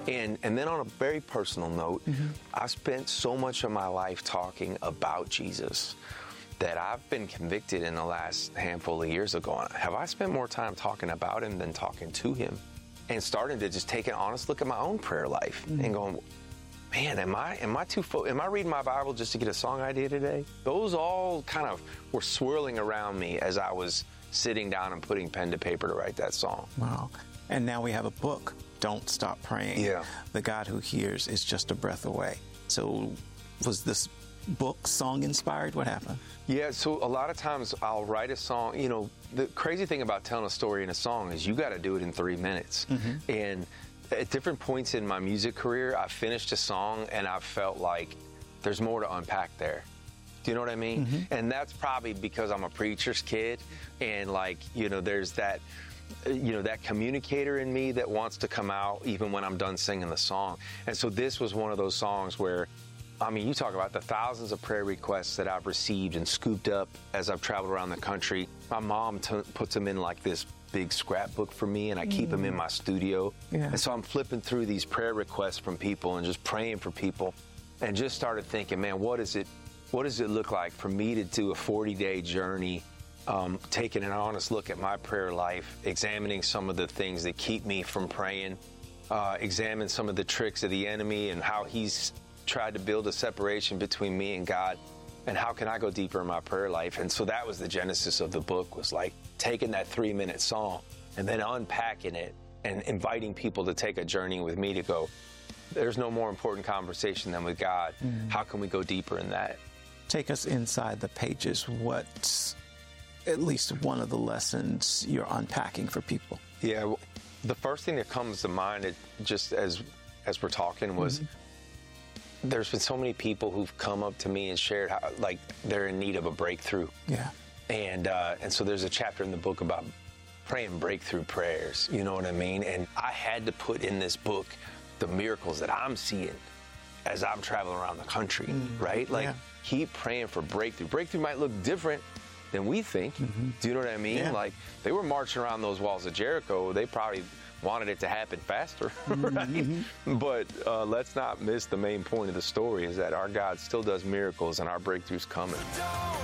And then on a very personal note, I spent so much of my life talking about Jesus that I've been convicted in the last handful of years ago. Have I spent more time talking about him than talking to him? And starting to just take an honest look at my own prayer life and going, man, am I reading my Bible just to get a song idea today? Those all kind of were swirling around me as I was sitting down and putting pen to paper to write that song. Wow. And now we have a book, Don't Stop Praying. Yeah. The God Who Hears is Just a Breath Away. So was this book song inspired? What happened? Yeah, so a lot of times I'll write a song. You know, the crazy thing about telling a story in a song is you got to do it in 3 minutes. And at different points in my music career, I finished a song and I felt like there's more to unpack there. Do you know what I mean? And that's probably because I'm a preacher's kid, and like, you know, there's that, you know, that communicator in me that wants to come out even when I'm done singing the song. And so this was one of those songs where, I mean, you talk about the thousands of prayer requests that I've received and scooped up as I've traveled around the country. My mom puts them in like this big scrapbook for me, and I keep them in my studio. And so I'm flipping through these prayer requests from people and just praying for people, and just started thinking, man, what does it look like for me to do a 40-day journey, taking an honest look at my prayer life, examining some of the things that keep me from praying, examine some of the tricks of the enemy and how he's tried to build a separation between me and God, and how can I go deeper in my prayer life. And so that was the genesis of the book, was like taking that 3-minute song and then unpacking it and inviting people to take a journey with me to go, there's no more important conversation than with God. How can we go deeper in that? Take us inside the pages. What's at least one of the lessons you're unpacking for people? Yeah, well, the first thing that comes to mind, just as we're talking, was there's been so many people who've come up to me and shared how, like, they're in need of a breakthrough. Yeah. And so there's a chapter in the book about praying breakthrough prayers, you know what I mean? And I had to put in this book the miracles that I'm seeing as I'm traveling around the country, right? Like, keep praying for breakthrough. Breakthrough might look different than we think. Do you know what I mean? Like, they were marching around those walls of Jericho. They probably wanted it to happen faster, right? But let's not miss the main point of the story, is that our God still does miracles and our breakthrough's coming.